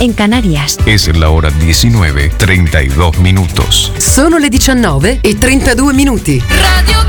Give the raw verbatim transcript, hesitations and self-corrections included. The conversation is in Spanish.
en Canarias. Es la hora diecinueve, treinta y dos minutos. Sono le diciannove e trentadue minuti. Radio